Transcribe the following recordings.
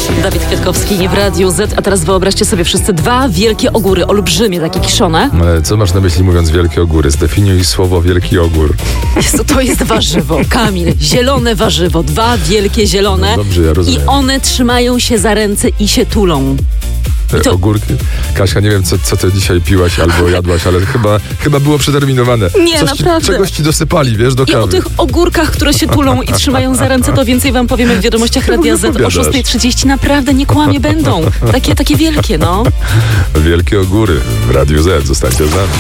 Dawid Kwiatkowski w Radiu Z, a teraz wyobraźcie sobie wszyscy dwa wielkie ogóry, olbrzymie, takie kiszone. Ale co masz na myśli mówiąc wielkie ogóry? Zdefiniuj słowo wielki ogór. Jezu, to jest warzywo, Kamil, zielone warzywo, dwa wielkie zielone. No dobrze, ja rozumiem. I one trzymają się za ręce i się tulą. Te ogórki? Kasia, nie wiem, co ty dzisiaj piłaś albo jadłaś, ale chyba było przeterminowane. Nie, naprawdę. Czegoś ci dosypali, wiesz, do kawy. I o tych ogórkach, które się tulą i trzymają za ręce, to więcej wam powiemy w wiadomościach Radia Z o 6:30. Naprawdę nie kłamie będą. Takie wielkie, no. Wielkie ogóry w Radiu Z. Zostańcie z nami.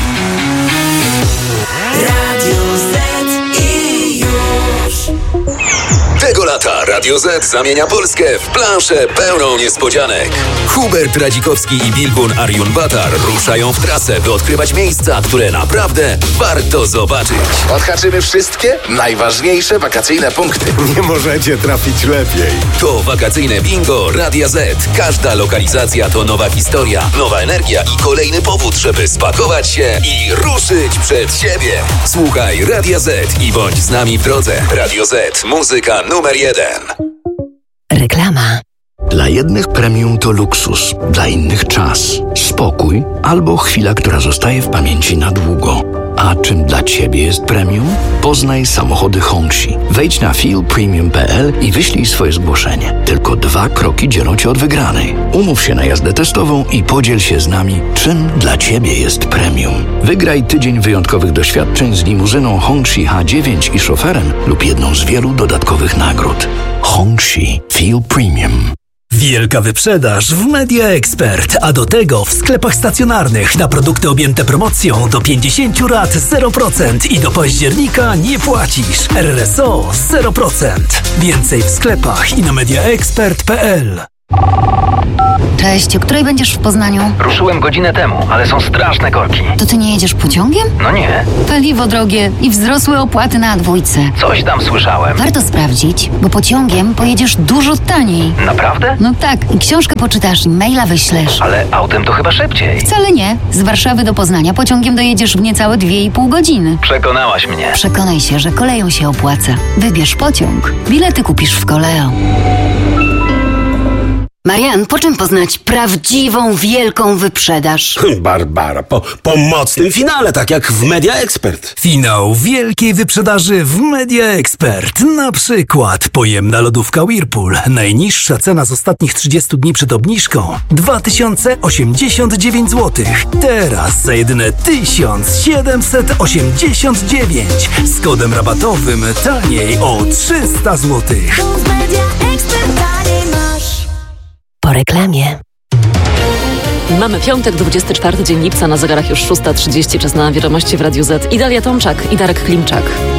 Radio Z i już. Tego lata Radio Z zamienia Polskę w planszę pełną niespodzianek. Hubert Radzikowski i Bilgun Arjun-Batar ruszają w trasę, by odkrywać miejsca, które naprawdę warto zobaczyć. Odhaczymy wszystkie najważniejsze wakacyjne punkty. Nie możecie trafić lepiej. To wakacyjne bingo Radia Z. Każda lokalizacja to nowa historia, nowa energia i kolejny powód, żeby spakować się i ruszyć przed siebie. Słuchaj Radia Z i bądź z nami w drodze. Radio Z. Muzyka numer 1. Reklama. Dla jednych premium to luksus, dla innych czas, spokój albo chwila, która zostaje w pamięci na długo. A czym dla Ciebie jest premium? Poznaj samochody Hongxi. Wejdź na feelpremium.pl i wyślij swoje zgłoszenie. Tylko 2 kroki dzielą Cię od wygranej. Umów się na jazdę testową i podziel się z nami, czym dla Ciebie jest premium. Wygraj tydzień wyjątkowych doświadczeń z limuzyną Hongxi H9 i szoferem lub jedną z wielu dodatkowych nagród. Hongxi Feel Premium. Wielka wyprzedaż w Media Expert, a do tego w sklepach stacjonarnych na produkty objęte promocją do 50 lat 0% i do października nie płacisz. RRSO 0%. Więcej w sklepach i na mediaexpert.pl. Cześć, o której będziesz w Poznaniu? Ruszyłem godzinę temu, ale są straszne korki. To ty nie jedziesz pociągiem? No nie. Paliwo drogie i wzrosłe opłaty na A2. Coś tam słyszałem. Warto sprawdzić, bo pociągiem pojedziesz dużo taniej. Naprawdę? No tak, i książkę poczytasz, i maila wyślesz. Ale autem to chyba szybciej. Wcale nie. Z Warszawy do Poznania pociągiem dojedziesz w niecałe 2,5 godziny. Przekonałaś mnie. Przekonaj się, że koleją się opłaca. Wybierz pociąg. Bilety kupisz w Koleo. Marian, po czym poznać prawdziwą, wielką wyprzedaż? Barbara, po mocnym finale, tak jak w Media Expert. Finał wielkiej wyprzedaży w Media Expert. Na przykład pojemna lodówka Whirlpool. Najniższa cena z ostatnich 30 dni przed obniżką 2089 zł. Teraz za jedyne 1789. Z kodem rabatowym taniej o 300 zł. Po reklamie. Mamy piątek, 24 dzień lipca, na zegarach już 6:30, czas na wiadomości w Radiu Z. I Dalia Tomczak i Darek Klimczak.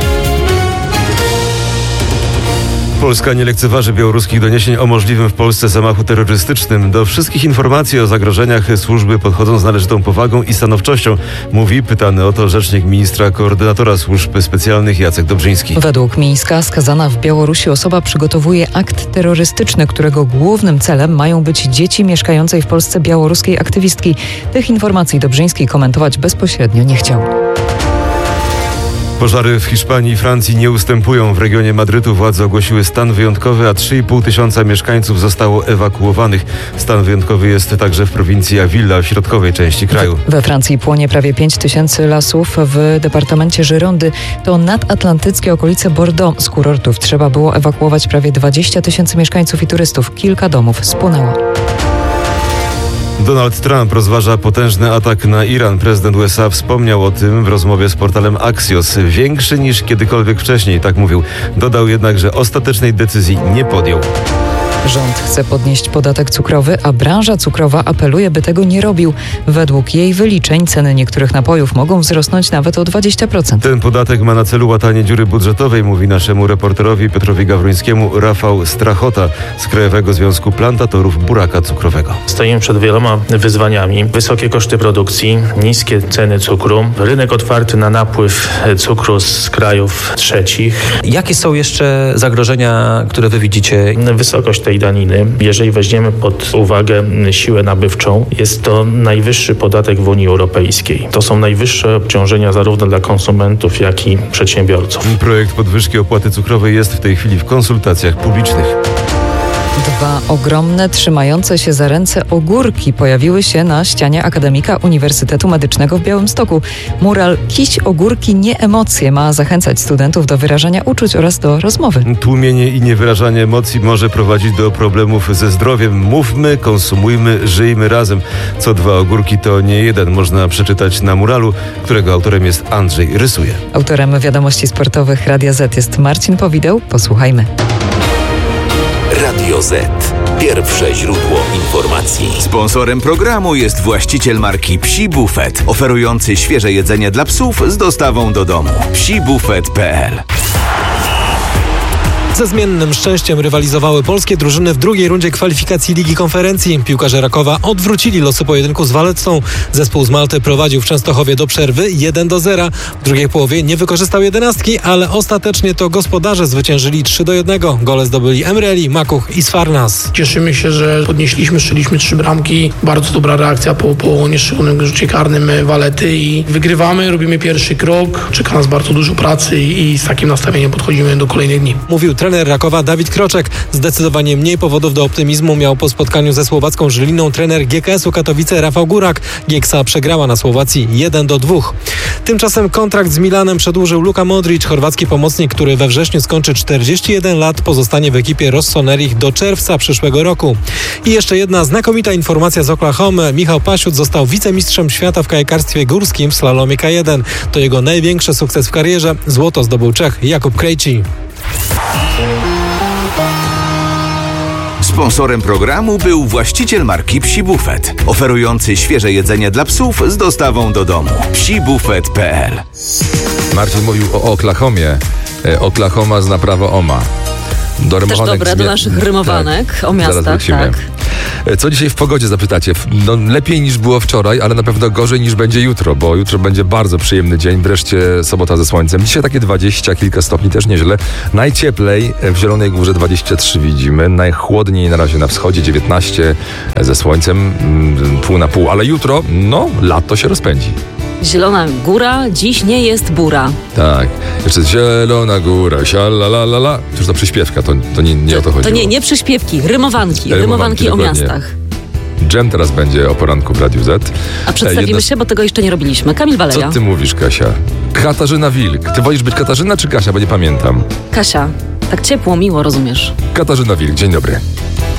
Polska nie lekceważy białoruskich doniesień o możliwym w Polsce zamachu terrorystycznym. Do wszystkich informacji o zagrożeniach służby podchodzą z należytą powagą i stanowczością, mówi pytany o to rzecznik ministra koordynatora służb specjalnych Jacek Dobrzyński. Według Mińska skazana w Białorusi osoba przygotowuje akt terrorystyczny, którego głównym celem mają być dzieci mieszkającej w Polsce białoruskiej aktywistki. Tych informacji Dobrzyński komentować bezpośrednio nie chciał. Pożary w Hiszpanii i Francji nie ustępują. W regionie Madrytu władze ogłosiły stan wyjątkowy, a 3,5 tysiąca mieszkańców zostało ewakuowanych. Stan wyjątkowy jest także w prowincji Avila, w środkowej części kraju. We Francji płonie prawie 5 tysięcy lasów w departamencie Girondy. To nadatlantyckie okolice Bordeaux. Z kurortów trzeba było ewakuować prawie 20 tysięcy mieszkańców i turystów. Kilka domów spłonęło. Donald Trump rozważa potężny atak na Iran. Prezydent USA wspomniał o tym w rozmowie z portalem Axios. Większy niż kiedykolwiek wcześniej, tak mówił. Dodał jednak, że ostatecznej decyzji nie podjął. Rząd chce podnieść podatek cukrowy, a branża cukrowa apeluje, by tego nie robił. Według jej wyliczeń ceny niektórych napojów mogą wzrosnąć nawet o 20%. Ten podatek ma na celu łatanie dziury budżetowej, mówi naszemu reporterowi Piotrowi Gawrońskiemu Rafał Strachota z Krajowego Związku Plantatorów Buraka Cukrowego. Stoimy przed wieloma wyzwaniami. Wysokie koszty produkcji, niskie ceny cukru, rynek otwarty na napływ cukru z krajów trzecich. Jakie są jeszcze zagrożenia, które wy widzicie? Wysokość tej daniny, jeżeli weźmiemy pod uwagę siłę nabywczą, jest to najwyższy podatek w Unii Europejskiej. To są najwyższe obciążenia zarówno dla konsumentów, jak i przedsiębiorców. Projekt podwyżki opłaty cukrowej jest w tej chwili w konsultacjach publicznych. Dwa ogromne, trzymające się za ręce ogórki pojawiły się na ścianie akademika Uniwersytetu Medycznego w Białymstoku. Mural „Kiś ogórki, nie emocje” ma zachęcać studentów do wyrażania uczuć oraz do rozmowy. Tłumienie i niewyrażanie emocji może prowadzić do problemów ze zdrowiem. Mówmy, konsumujmy, żyjmy razem. Co dwa ogórki to nie jeden. Można przeczytać na muralu, którego autorem jest Andrzej Rysuje. Autorem wiadomości sportowych Radia Z jest Marcin Powideł. Posłuchajmy. Radio Z. Pierwsze źródło informacji. Sponsorem programu jest właściciel marki Psi Buffet, oferujący świeże jedzenie dla psów z dostawą do domu. psibufet.pl. Ze zmiennym szczęściem rywalizowały polskie drużyny w drugiej rundzie kwalifikacji Ligi Konferencji. Piłkarze Rakowa odwrócili losy pojedynku z Walecą. Zespół z Malty prowadził w Częstochowie do przerwy 1-0. W drugiej połowie nie wykorzystał 11, ale ostatecznie to gospodarze zwyciężyli 3-1. Gole zdobyli Emreli, Makuch i Sfarnas. Cieszymy się, że podnieśliśmy, strzeliśmy 3 bramki. Bardzo dobra reakcja po nieszczelonym rzucie karnym Walety i wygrywamy, robimy pierwszy krok. Czeka nas bardzo dużo pracy i z takim nastawieniem podchodzimy do kolejnych dni. Mówił trener Rakowa Dawid Kroczek. Zdecydowanie mniej powodów do optymizmu miał po spotkaniu ze słowacką Żyliną trener GKS-u Katowice Rafał Górak. Gieksa przegrała na Słowacji 1-2. Tymczasem kontrakt z Milanem przedłużył Luka Modric. Chorwacki pomocnik, który we wrześniu skończy 41 lat, pozostanie w ekipie Rossoneri do czerwca przyszłego roku. I jeszcze jedna znakomita informacja z Oklahomy. Michał Pasiut został wicemistrzem świata w kajakarstwie górskim w slalomie K1. To jego największy sukces w karierze. Złoto zdobył Czech Jakub Krejci. Sponsorem programu był właściciel marki Psi Buffet, oferujący świeże jedzenie dla psów z dostawą do domu. psibufet.pl. Marcin mówił o Oklahomie. Oklahoma zna prawo OMA. Do też dobre, do naszych rymowanek o miastach. Zaraz wrócimy. Tak. Co dzisiaj w pogodzie, zapytacie? No, lepiej niż było wczoraj, ale na pewno gorzej niż będzie jutro, bo jutro będzie bardzo przyjemny dzień, wreszcie sobota ze słońcem. Dzisiaj takie 20 kilka stopni, też nieźle. Najcieplej w Zielonej Górze 23 widzimy, najchłodniej na razie na wschodzie 19 ze słońcem, pół na pół, ale jutro, no, lato się rozpędzi. Zielona Góra dziś nie jest bura. Tak. Jeszcze Zielona Góra, sialalalala. Już to przyśpiewka, to nie o to chodzi. To nie przyśpiewki, rymowanki o miastach. Dżem teraz będzie o poranku w Radiu Z. A przedstawimy się, bo tego jeszcze nie robiliśmy. Kamil Baleja. Co ty mówisz, Kasia? Katarzyna Wilk. Ty wolisz być Katarzyna czy Kasia, bo nie pamiętam. Kasia. Tak ciepło, miło, rozumiesz. Katarzyna Wilk, dzień dobry.